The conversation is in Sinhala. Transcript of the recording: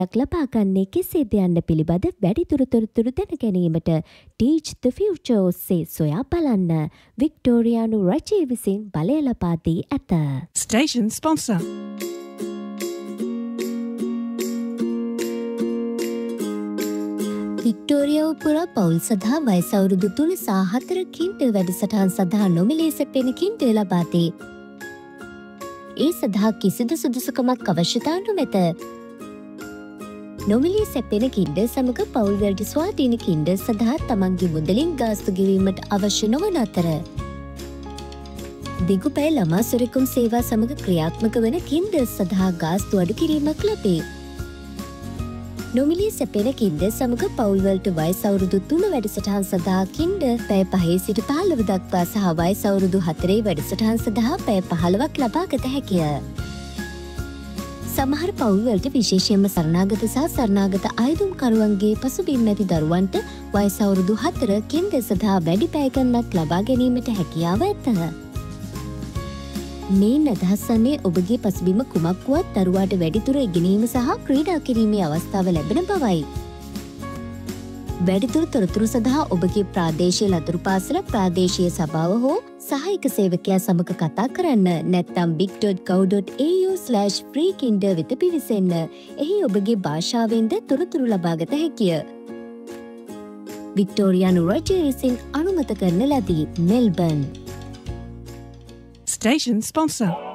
ලබා ගන්නේ කෙසේද යන්න පිළිබඳ වැඩිදුර තොරතුරු දැන ගැනීමට Teach the Future ඔස්සේ සොයා බලන්න වික්ටෝරියානු රජය විසින් බලය ලබා දී ඇත. Station sponsor. වික්ටෝරියාව පුරා පවුල් සඳහා වයස අවුරුදු 3 සහ 4 කින්ඩර් වැඩසටහන් සඳහා නොමිලේ සැපෙන කින්ඩර් ලබා දේ. ඒ සඳහා කිසිදු සුදුසුකමක් අවශ්‍යතා නොමැත. නොමිලේ සැපෙන කින්ඩර් සමග පවුල් වලට ස්වාධීන කින්ඩර් සඳහා තමන්ගේ මුදලින් ගාස්තු ගෙවීමට අවශ්‍ය නොවන අතර දිගුපැය ළමා සොරකම් සේවා සමග ක්‍රියාත්මක වන කින්ඩර් සඳහා ගාස්තු අඩු කිරීමක් ලැබේ. නොමිලේ සැපෙන කින්ඩර් සමග පවුල් වලට වයස අවුරුදු 3 වැඩසටහන් සඳහා කින්ඩර් පැය 5 සිට 15 දක්වා සහ වයස අවුරුදු 4 වැඩසටහන් සඳහා පැය 15ක් ලබා ගත හැකිය. සමහර පවුල් වලට විශේෂයෙන්ම සරණාගත සහ සරණාගත අයදුම්කරුවන්ගේ පසුබිම් ඇති දරුවන්ට වයස අවුරුදු 4 කින්ඩර් සඳහා වැඩි පැය ගණනක් ලබා ගැනීමට හැකියාව ඇත. මේ අදහස් වන්නේ ඔබගේ පසුබිම කුමක් වුවත් දරුවාට වැඩිදුර ඉගෙනීම සහ ක්‍රීඩා කිරීමේ අවස්ථාව ලැබෙන බවයි. වැඩිදුර තොරතුරු සඳහා ඔබගේ ප්‍රාදේශීය ලදරු පාසල ප්‍රාදේශීය සභාව හෝ සහායක සේවකයා සමග කතා කරන්න නැත්නම් big.gov.au/freekinder වෙත පිවිසෙන්න. එහි ඔබගේ භාෂාවෙන්ද තොරතුරු ලබාගත හැකිය. වික්ටෝරියානු රජය විසින් අනුමත කරන ලදී. මෙල්බර්න්. Station sponsor.